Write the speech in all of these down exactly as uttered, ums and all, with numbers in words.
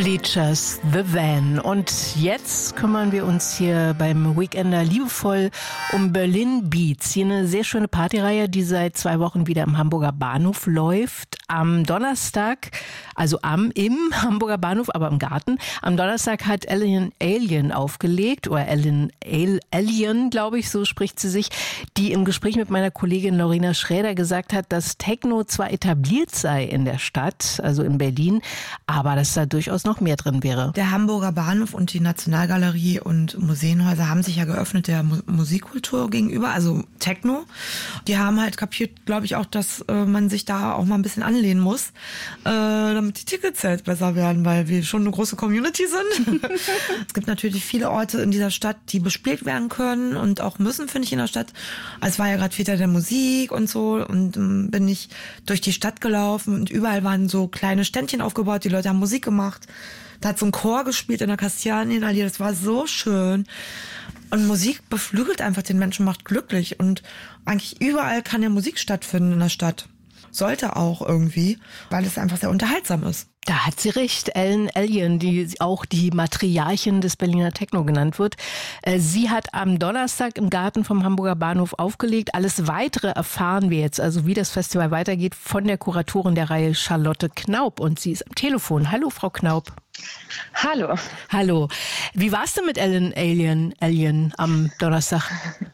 Bleachers, The Van. Und jetzt kümmern wir uns hier beim Weekender liebevoll um Berlin Beats. Hier eine sehr schöne Partyreihe, die seit zwei Wochen wieder im Hamburger Bahnhof läuft. Am Donnerstag, also am, im Hamburger Bahnhof, aber im Garten. Am Donnerstag hat Ellen Allien aufgelegt, oder Ellen Allien, glaube ich, so spricht sie sich, die im Gespräch mit meiner Kollegin Lorena Schräder gesagt hat, dass Techno zwar etabliert sei in der Stadt, also in Berlin, aber dass da durchaus noch mehr drin wäre. Der Hamburger Bahnhof und die Nationalgalerie und Museenhäuser haben sich ja geöffnet der Mu- Musikkultur gegenüber, also Techno. Die haben halt kapiert, glaube ich, auch, dass äh, man sich da auch mal ein bisschen anlehnen muss, äh, damit die Tickets halt besser werden, weil wir schon eine große Community sind. Es gibt natürlich viele Orte in dieser Stadt, die bespielt werden können und auch müssen, finde ich, in der Stadt. Es war ja gerade wieder der Musik und so und ähm, bin ich durch die Stadt gelaufen und überall waren so kleine Ständchen aufgebaut, die Leute haben Musik gemacht. Da hat so ein Chor gespielt in der Kastanienallee, das war so schön. Und Musik beflügelt einfach den Menschen, macht glücklich. Und eigentlich überall kann ja Musik stattfinden in der Stadt. Sollte auch irgendwie, weil es einfach sehr unterhaltsam ist. Da hat sie recht, Ellen Allien, die auch die Matriarchin des Berliner Techno genannt wird. Sie hat am Donnerstag im Garten vom Hamburger Bahnhof aufgelegt. Alles Weitere erfahren wir jetzt, also wie das Festival weitergeht, von der Kuratorin der Reihe Charlotte Knaub. Und sie ist am Telefon. Hallo, Frau Knaub. Hallo. Hallo. Wie war's denn mit Ellen Allien, Allien am Donnerstag?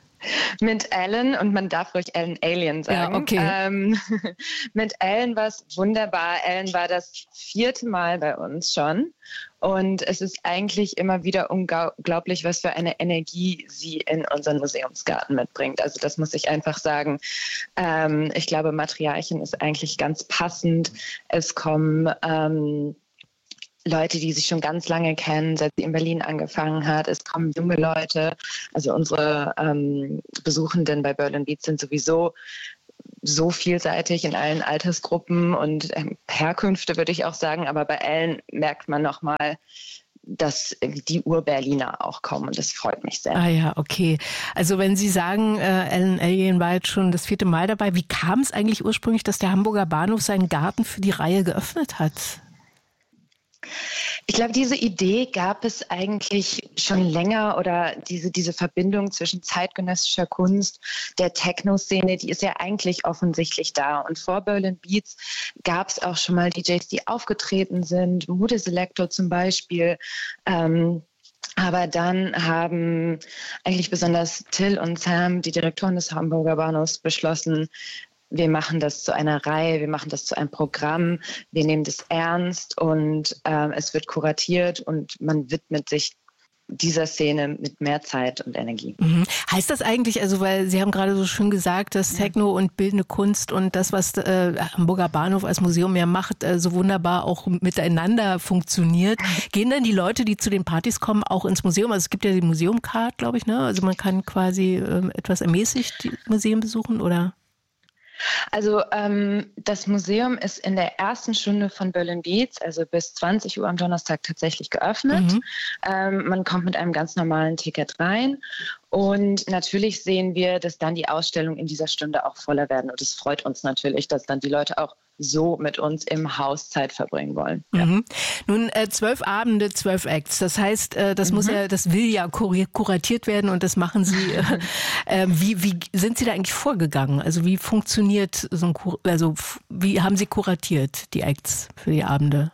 Mit Ellen, und man darf ruhig Ellen Allien sagen. Ja, okay. Ähm, mit Ellen war es wunderbar. Ellen war das vierte Mal bei uns schon. Und es ist eigentlich immer wieder unglaublich, was für eine Energie sie in unseren Museumsgarten mitbringt. Also das muss ich einfach sagen. Ähm, ich glaube, Matriarchin ist eigentlich ganz passend. Es kommen Ähm, Leute, die sich schon ganz lange kennen, seit sie in Berlin angefangen hat. Es kommen junge Leute. Also unsere ähm, Besuchenden bei Berlin Beats sind sowieso so vielseitig in allen Altersgruppen und ähm, Herkünfte, würde ich auch sagen. Aber bei Ellen merkt man nochmal, dass die Ur-Berliner auch kommen. Und das freut mich sehr. Ah ja, okay. Also wenn Sie sagen, äh, Ellen Allien war jetzt schon das vierte Mal dabei, wie kam es eigentlich ursprünglich, dass der Hamburger Bahnhof seinen Garten für die Reihe geöffnet hat? Ich glaube, diese Idee gab es eigentlich schon länger, oder diese, diese Verbindung zwischen zeitgenössischer Kunst, der Techno-Szene, die ist ja eigentlich offensichtlich da. Und vor Berlin Beats gab es auch schon mal D Js, die aufgetreten sind, Moody Selector zum Beispiel. Ähm, Aber dann haben eigentlich besonders Till und Sam, die Direktoren des Hamburger Bahnhofs, beschlossen, wir machen das zu einer Reihe, wir machen das zu einem Programm, wir nehmen das ernst und äh, es wird kuratiert und man widmet sich dieser Szene mit mehr Zeit und Energie. Mhm. Heißt das eigentlich, also weil Sie haben gerade so schön gesagt, dass Techno und bildende Kunst und das, was äh, Hamburger Bahnhof als Museum ja macht, äh, so wunderbar auch miteinander funktioniert. Gehen dann die Leute, die zu den Partys kommen, auch ins Museum? Also es gibt ja die Museumcard, glaube ich, ne? Also man kann quasi äh, etwas ermäßigt die Museen besuchen, oder? Also ähm, das Museum ist in der ersten Stunde von Berlin Beats, also bis zwanzig Uhr am Donnerstag, tatsächlich geöffnet. Mhm. Ähm, man kommt mit einem ganz normalen Ticket rein. Und natürlich sehen wir, dass dann die Ausstellungen in dieser Stunde auch voller werden. Und es freut uns natürlich, dass dann die Leute auch so mit uns im Haus Zeit verbringen wollen. Mhm. Ja. Nun, äh, zwölf Abende, zwölf Acts. Das heißt, äh, das mhm. muss ja, das will ja kur- kuratiert werden und das machen Sie. Äh, äh, wie, wie sind Sie da eigentlich vorgegangen? Also wie funktioniert so ein, Kur- also wie haben Sie kuratiert die Acts für die Abende?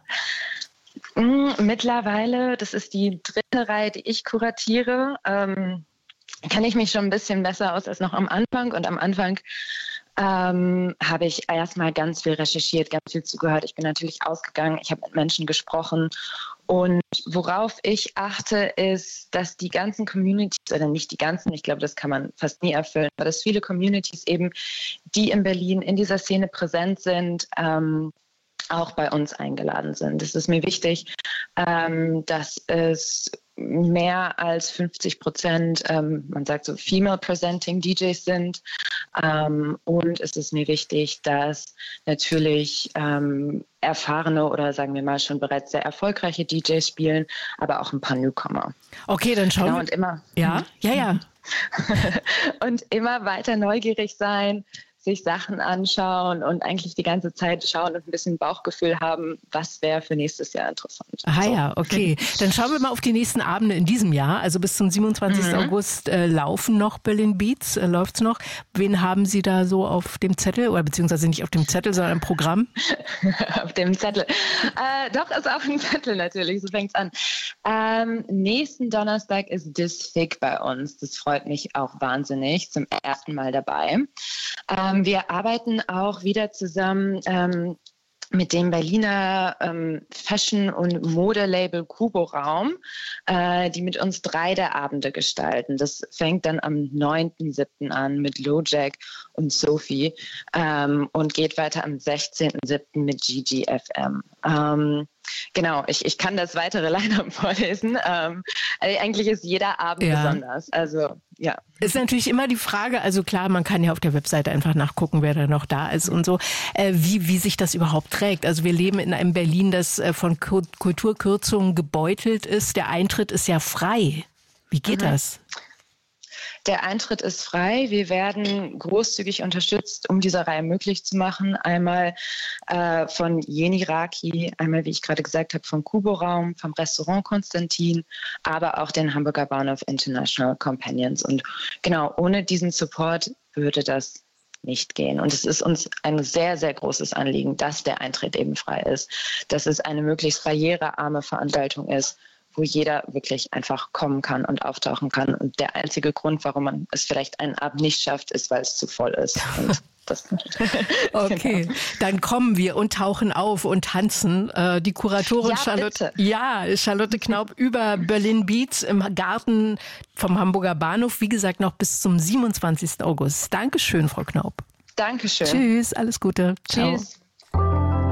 Mittlerweile, das ist die dritte Reihe, die ich kuratiere, ähm, kenne ich mich schon ein bisschen besser aus als noch am Anfang. Und am Anfang ähm, habe ich erstmal ganz viel recherchiert, ganz viel zugehört. Ich bin natürlich ausgegangen, ich habe mit Menschen gesprochen. Und worauf ich achte, ist, dass die ganzen Communities, oder nicht die ganzen, ich glaube, das kann man fast nie erfüllen, aber dass viele Communities eben, die in Berlin in dieser Szene präsent sind, ähm, auch bei uns eingeladen sind. Es ist mir wichtig, ähm, dass es mehr als fünfzig Prozent, ähm, man sagt so female-presenting D Js sind. Ähm, und es ist mir wichtig, dass natürlich ähm, erfahrene oder sagen wir mal schon bereits sehr erfolgreiche D Js spielen, aber auch ein paar Newcomer. Okay, dann schauen genau, wir. Und immer, ja, ja, ja. und immer weiter neugierig sein, sich Sachen anschauen und eigentlich die ganze Zeit schauen und ein bisschen Bauchgefühl haben, was wäre für nächstes Jahr interessant. Ah so. ja, okay. Dann schauen wir mal auf die nächsten Abende in diesem Jahr. Also bis zum siebenundzwanzigsten Mhm. August äh, laufen noch Berlin Beats, äh, läuft's noch. Wen haben Sie da so auf dem Zettel oder beziehungsweise nicht auf dem Zettel, sondern im Programm? Auf dem Zettel. Äh, doch, ist auf dem Zettel natürlich, so fängt's an. Ähm, nächsten Donnerstag ist Disfig bei uns. Das freut mich auch wahnsinnig, zum ersten Mal dabei. Ähm, wir arbeiten auch wieder zusammen ähm, mit dem Berliner ähm, Fashion- und Modelabel Kubo Raum, äh, die mit uns drei der Abende gestalten. Das fängt dann am neunten siebten an mit Lojack und Sophie ähm, und geht weiter am sechzehnten siebten mit G G F M. Ähm, genau, ich, ich kann das weitere Line-Up vorlesen. Ähm, also eigentlich ist jeder Abend Ja. besonders. Also ja. Ist natürlich immer die Frage, also klar, man kann ja auf der Webseite einfach nachgucken, wer da noch da ist und so, äh, wie, wie sich das überhaupt trägt. Also wir leben in einem Berlin, das äh, von Ku- Kulturkürzungen gebeutelt ist. Der Eintritt ist ja frei. Wie geht Mhm. das? Der Eintritt ist frei. Wir werden großzügig unterstützt, um diese Reihe möglich zu machen. Einmal äh, von Jeni Raki, einmal, wie ich gerade gesagt habe, vom Kubo Raum, vom Restaurant Konstantin, aber auch den Hamburger Bahnhof International Companions. Und genau, ohne diesen Support würde das nicht gehen. Und es ist uns ein sehr, sehr großes Anliegen, dass der Eintritt eben frei ist, dass es eine möglichst barrierearme Veranstaltung ist, wo jeder wirklich einfach kommen kann und auftauchen kann. Und der einzige Grund, warum man es vielleicht einen Abend nicht schafft, ist, weil es zu voll ist. Und das Okay, genau. dann kommen wir und tauchen auf und tanzen. Äh, die Kuratorin Ja, Charlotte, bitte. ja, Charlotte Knaup über Berlin Beats im Garten vom Hamburger Bahnhof. Wie gesagt, noch bis zum siebenundzwanzigsten August. Dankeschön, Frau Knaup. Dankeschön. Tschüss, alles Gute. Ciao. Tschüss.